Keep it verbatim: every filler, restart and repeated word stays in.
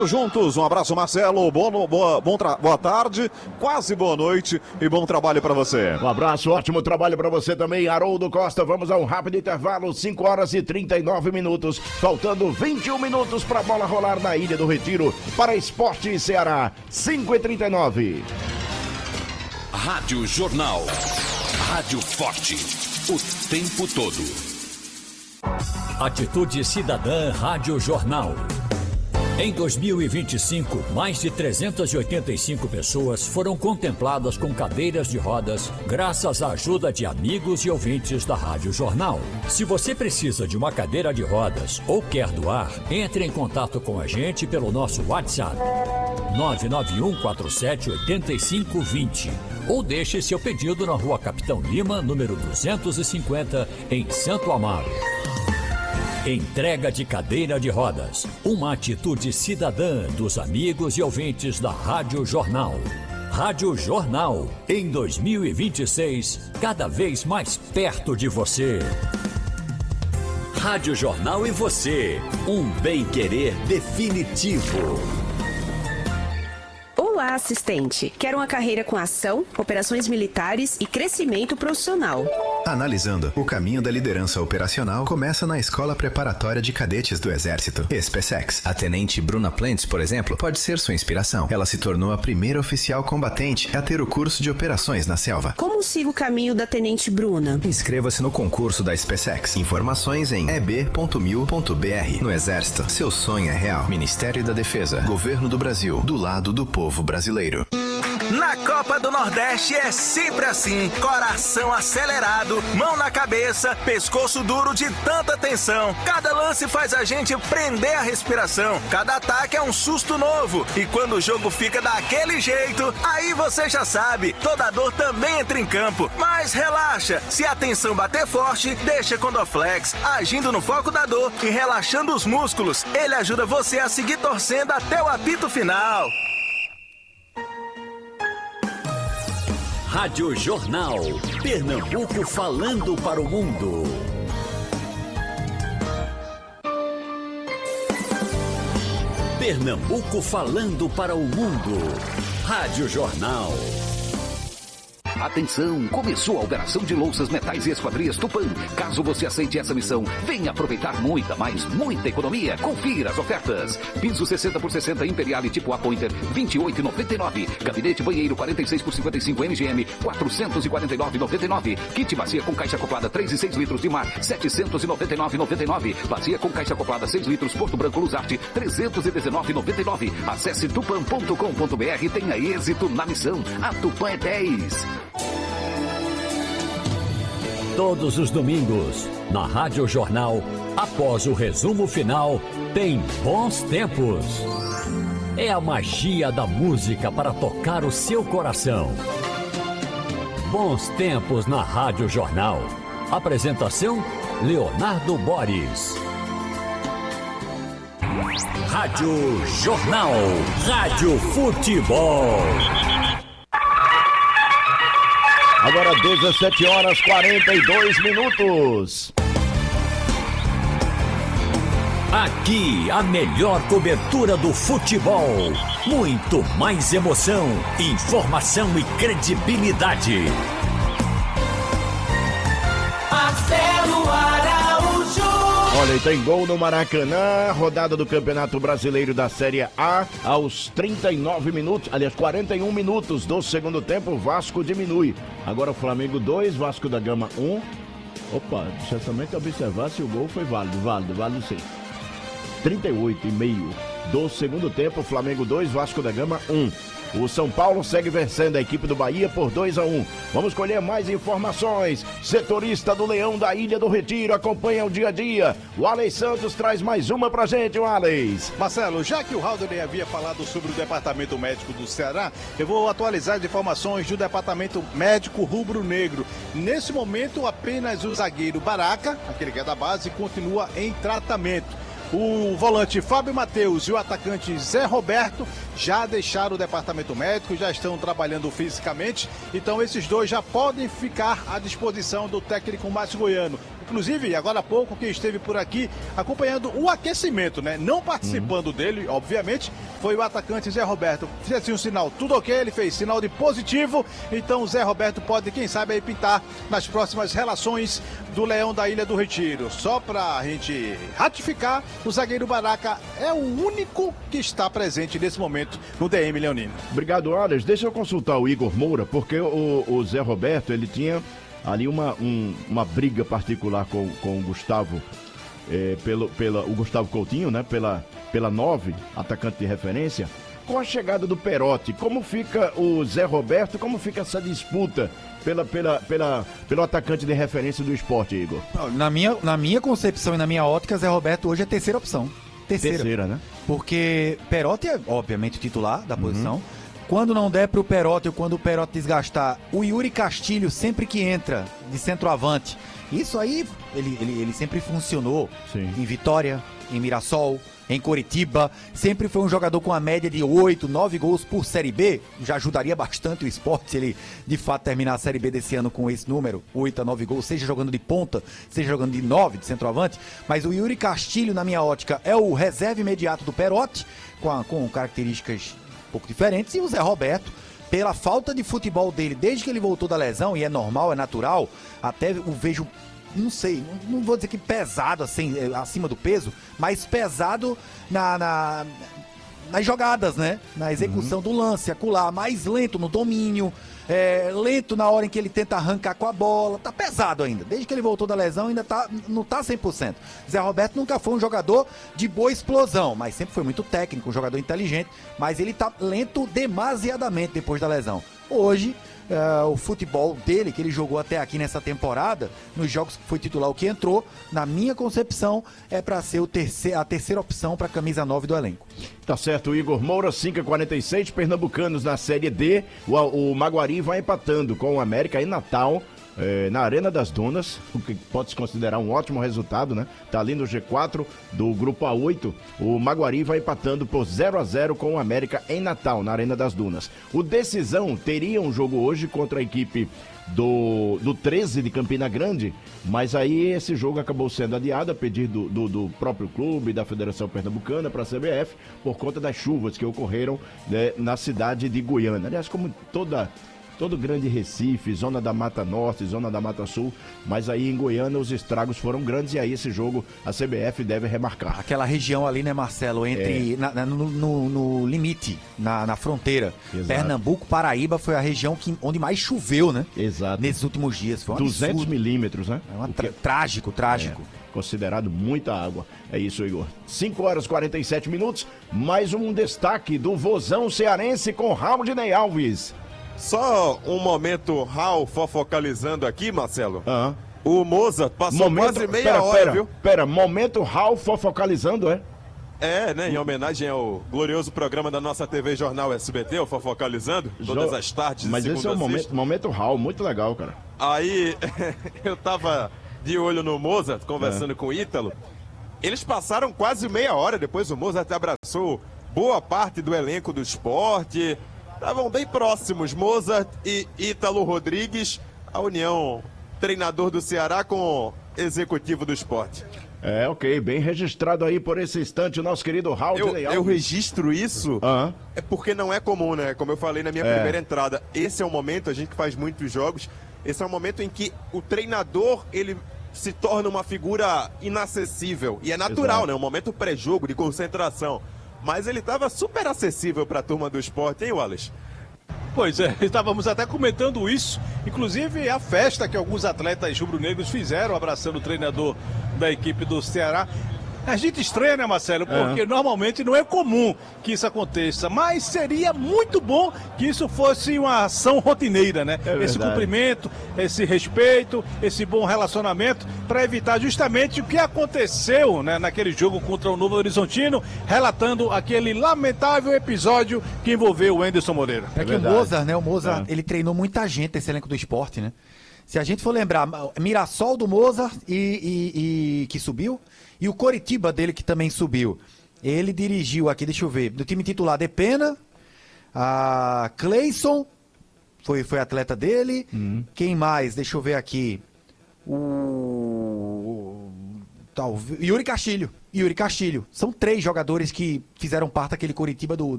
Juntos, um abraço, Marcelo, bom, boa, bom tra... boa tarde, quase boa noite e bom trabalho para você. Um abraço, ótimo trabalho para você também, Haroldo Costa. Vamos a um rápido intervalo, cinco horas e trinta e nove minutos, faltando vinte e um minutos para a bola rolar na Ilha do Retiro, para Esporte Ceará, cinco e trinta e nove. Rádio Jornal, rádio forte, o tempo todo. Atitude Cidadã Rádio Jornal. Em dois mil e vinte e cinco, mais de trezentas e oitenta e cinco pessoas foram contempladas com cadeiras de rodas graças à ajuda de amigos e ouvintes da Rádio Jornal. Se você precisa de uma cadeira de rodas ou quer doar, entre em contato com a gente pelo nosso WhatsApp nove nove um quatro sete oito cinco dois zero ou deixe seu pedido na Rua Capitão Lima, número duzentos e cinquenta, em Santo Amaro. Entrega de cadeira de rodas, uma atitude cidadã dos amigos e ouvintes da Rádio Jornal. Rádio Jornal, em dois mil e vinte e seis, cada vez mais perto de você. Rádio Jornal e você, um bem-querer definitivo. Olá, assistente. Quero uma carreira com ação, operações militares e crescimento profissional. Analisando, o caminho da liderança operacional começa na Escola Preparatória de Cadetes do Exército, SpaceX. A tenente Bruna Plentes, por exemplo, pode ser sua inspiração. Ela se tornou a primeira oficial combatente a ter o curso de operações na selva. Como sigo o caminho da tenente Bruna? Inscreva-se no concurso da SpaceX. Informações em e b ponto mil ponto b r. No Exército, seu sonho é real. Ministério da Defesa, Governo do Brasil, do lado do povo brasileiro. Na Copa do Nordeste é sempre assim, coração acelerado, mão na cabeça, pescoço duro de tanta tensão. Cada lance faz a gente prender a respiração, cada ataque é um susto novo. E quando o jogo fica daquele jeito, aí você já sabe, toda dor também entra em campo. Mas relaxa, se a tensão bater forte, deixa Condoflex, agindo no foco da dor e relaxando os músculos. Ele ajuda você a seguir torcendo até o apito final. Rádio Jornal, Pernambuco falando para o mundo. Pernambuco falando para o mundo. Rádio Jornal. Atenção, começou a operação de louças, metais e esquadrias Tupã. Caso você aceite essa missão, venha aproveitar muita, mas muita economia. Confira as ofertas. Piso sessenta por sessenta Imperial tipo A Pointer, vinte e oito reais e noventa e nove centavos. Gabinete banheiro quarenta e seis por cinquenta e cinco M G M, quatrocentos e quarenta e nove reais e noventa e nove centavos. Kit bacia com caixa acoplada três e seis litros de mar, setecentos e noventa e nove reais e noventa e nove centavos. Bacia com caixa acoplada seis litros Porto Branco Luzarte, trezentos e dezenove reais e noventa e nove centavos. Acesse tupan ponto com ponto b r e tenha êxito na missão. A Tupã é dez. Todos os domingos, na Rádio Jornal, após o resumo final, tem Bons Tempos. É a magia da música para tocar o seu coração. Bons Tempos na Rádio Jornal. Apresentação, Leonardo Boris. Rádio Jornal. Rádio Futebol. Agora dezessete horas e quarenta e dois minutos. Aqui a melhor cobertura do futebol. Muito mais emoção, informação e credibilidade. Marcelo Araújo. Olha, e tem gol no Maracanã, rodada do Campeonato Brasileiro da Série A, aos trinta e nove minutos, aliás, quarenta e um minutos do segundo tempo, o Vasco diminui. Agora o Flamengo dois, Vasco da Gama um. Opa, deixa eu somente observar se o gol foi válido, válido, válido sim. trinta e oito e meio do segundo tempo, Flamengo dois, Vasco da Gama um. O São Paulo segue vencendo a equipe do Bahia por dois a um. Vamos colher mais informações. Setorista do Leão da Ilha do Retiro acompanha o dia a dia. O Alex Santos traz mais uma pra gente, o Alex. Marcelo, já que o Haldane havia falado sobre o Departamento Médico do Ceará, eu vou atualizar as informações do Departamento Médico Rubro-Negro. Nesse momento, apenas o zagueiro Baraca, aquele que é da base, continua em tratamento. O volante Fábio Matheus e o atacante Zé Roberto já deixaram o departamento médico, já estão trabalhando fisicamente, então esses dois já podem ficar à disposição do técnico Márcio Goiano. Inclusive, agora há pouco, quem esteve por aqui acompanhando o aquecimento, né? Não participando uhum. dele, obviamente, foi o atacante Zé Roberto. Fez assim um sinal, tudo ok, ele fez sinal de positivo, então o Zé Roberto pode, quem sabe, aí pintar nas próximas relações do Leão da Ilha do Retiro. Só pra gente ratificar, o zagueiro Baraca é o único que está presente nesse momento no D M Leonino. Obrigado, Alex. Deixa eu consultar o Igor Moura, porque o, o Zé Roberto, ele tinha ali uma, um, uma briga particular com, com o Gustavo, é, pelo, pela, o Gustavo Coutinho, né? Pela, pela nove, atacante de referência. Com a chegada do Perotti, como fica o Zé Roberto, como fica essa disputa pela, pela, pela, pelo atacante de referência do esporte, Igor? Na minha, na minha concepção e na minha ótica, Zé Roberto hoje é a terceira opção. Terceira. Terceira, né? Porque Perotti é, obviamente, o titular da posição. Uhum. Quando não der pro Perotti ou quando o Perotti desgastar, o Yuri Castilho sempre que entra de centroavante, isso aí, ele, ele, ele sempre funcionou. Sim. Em Vitória, em Mirassol, em Coritiba, sempre foi um jogador com a média de oito, nove gols por Série B, já ajudaria bastante o Sport se ele de fato terminar a Série B desse ano com esse número, oito a nove gols, seja jogando de ponta, seja jogando de nove, de centroavante, mas o Yuri Castilho, na minha ótica, é o reserva imediato do Perotti, com, a, com características um pouco diferentes, e o Zé Roberto, pela falta de futebol dele desde que ele voltou da lesão, e é normal, é natural, até o vejo, não sei, não, não vou dizer que pesado assim, acima do peso, mas pesado na, na, nas jogadas, né? Na execução uhum. do lance, acular, mais lento no domínio, é, lento na hora em que ele tenta arrancar com a bola, tá pesado ainda. Desde que ele voltou da lesão, ainda tá, não tá cem por cento. Zé Roberto nunca foi um jogador de boa explosão, mas sempre foi muito técnico, um jogador inteligente, mas ele tá lento demasiadamente depois da lesão. Hoje, Uh, o futebol dele, que ele jogou até aqui nessa temporada, nos jogos que foi titular, o que entrou, na minha concepção, é para ser o terceiro, a terceira opção para a camisa nove do elenco. Tá certo, Igor Moura, cinco e quarenta e seis, pernambucanos na Série D, o, o Maguari vai empatando com o América em Natal, é, na Arena das Dunas, o que pode se considerar um ótimo resultado, né? Tá ali no G quatro do Grupo A oito, o Maguari vai empatando por zero a zero com o América em Natal, na Arena das Dunas. O Decisão teria um jogo hoje contra a equipe do, do treze de Campina Grande, mas aí esse jogo acabou sendo adiado a pedido do, do, do próprio clube, da Federação Pernambucana para a C B F, por conta das chuvas que ocorreram, né, na cidade de Goiânia. Aliás, como toda... Todo grande Recife, zona da Mata Norte, zona da Mata Sul, mas aí em Goiânia os estragos foram grandes e aí esse jogo a C B F deve remarcar. Aquela região ali, né, Marcelo, entre, é. na, na, no, no, no limite, na, na fronteira. Exato. Pernambuco, Paraíba foi a região que, onde mais choveu, né? Exato. Nesses últimos dias. Foi um duzentos absurdo. milímetros, né? É uma tra- que... Trágico, trágico. É. Considerado muita água. É isso, Igor. cinco horas e quarenta e sete minutos. Mais um destaque do Vozão Cearense com Raudinei Alves. Só um momento, Raul, fofocalizando aqui, Marcelo. Uhum. O Mozart passou momento, quase meia pera, hora, pera, viu? Pera, momento Raul fofocalizando, é? É, né? Em homenagem ao glorioso programa da nossa T V Jornal S B T, o Fofocalizando, todas jo... as tardes. Mas esse é o momento, momento Raul, muito legal, cara. Aí, eu tava de olho no Mozart, conversando é. com o Ítalo. Eles passaram quase meia hora, depois o Mozart abraçou boa parte do elenco do esporte. Estavam bem próximos, Mozart e Ítalo Rodrigues, a união treinador do Ceará com executivo do esporte. É, ok, bem registrado aí por esse instante o nosso querido Raul eu, eu registro isso uhum. é porque não é comum, né? Como eu falei na minha é. primeira entrada, esse é um momento, a gente que faz muitos jogos, esse é um momento em que o treinador, ele se torna uma figura inacessível, e é natural, Exato. né? Um momento pré-jogo, de concentração. Mas ele estava super acessível para a turma do esporte, hein, Wallace? Pois é, estávamos até comentando isso, inclusive a festa que alguns atletas rubro-negros fizeram, abraçando o treinador da equipe do Ceará. A gente estranha, né, Marcelo? Porque é. normalmente não é comum que isso aconteça, mas seria muito bom que isso fosse uma ação rotineira, né? É esse cumprimento, esse respeito, esse bom relacionamento, para evitar justamente o que aconteceu, né, naquele jogo contra o Novo Horizontino, relatando aquele lamentável episódio que envolveu o Anderson Moreira. É, é que verdade. o Mozart, né? O Mozart, é. ele treinou muita gente, esse elenco do esporte, né? Se a gente for lembrar, Mirassol do Mozart e, e, e que subiu, e o Coritiba dele que também subiu. Ele dirigiu aqui, deixa eu ver, do time titular Depena, a Cleison, foi, foi atleta dele. Hum. Quem mais? Deixa eu ver aqui. O... Talvez... Yuri Castilho. Yuri Castilho. São três jogadores que fizeram parte daquele Coritiba do,